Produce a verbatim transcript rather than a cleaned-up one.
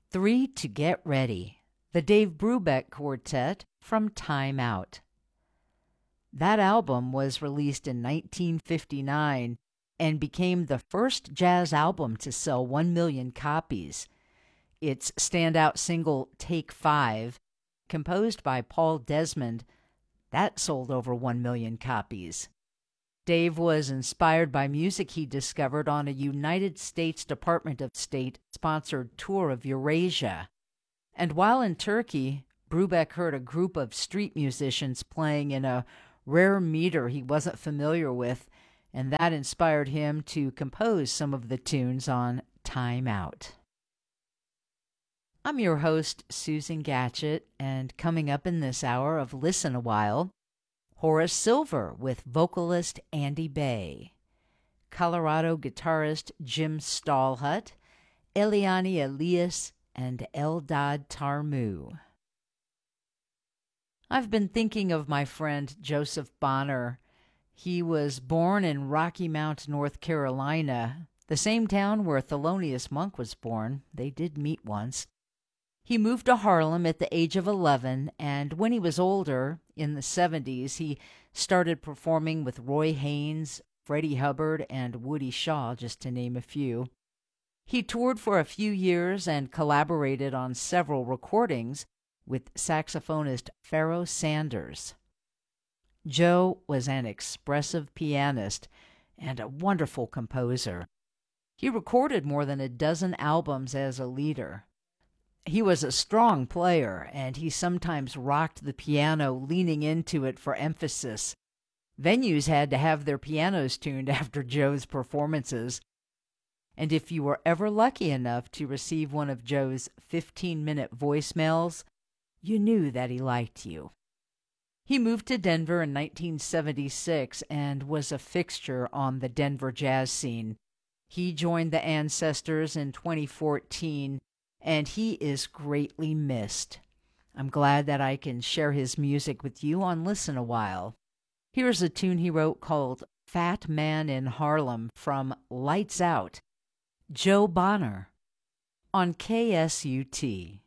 Three to Get Ready, the Dave Brubeck Quartet from Time Out. That album was released in nineteen fifty-nine and became the first jazz album to sell one million copies. Its standout single, Take Five, composed by Paul Desmond, that sold over one million copies. Dave was inspired by music he discovered on a United States Department of State sponsored tour of Eurasia. And while in Turkey, Brubeck heard a group of street musicians playing in a rare meter he wasn't familiar with, and that inspired him to compose some of the tunes on Time Out. I'm your host, Susan Gatchett, and coming up in this hour of Listen a While, Horace Silver with vocalist Andy Bay, Colorado guitarist Jim Stallhut, Eliane Elias, and Eldad Tarmu. I've been thinking of my friend Joseph Bonner. He was born in Rocky Mount, North Carolina, the same town where Thelonious Monk was born. They did meet once. He moved to Harlem at the age of eleven, and when he was older, in the seventies, he started performing with Roy Haynes, Freddie Hubbard, and Woody Shaw, just to name a few. He toured for a few years and collaborated on several recordings with saxophonist Pharoah Sanders. Joe was an expressive pianist and a wonderful composer. He recorded more than a dozen albums as a leader. He was a strong player, and he sometimes rocked the piano, leaning into it for emphasis. Venues had to have their pianos tuned after Joe's performances. And if you were ever lucky enough to receive one of Joe's fifteen-minute voicemails, you knew that he liked you. He moved to Denver in nineteen seventy-six and was a fixture on the Denver jazz scene. He joined the Ancestors in twenty fourteen, and he is greatly missed. I'm glad that I can share his music with you on Listen a While. Here's a tune he wrote called Fat Man in Harlem from Lights Out, Joe Bonner, on K S U T.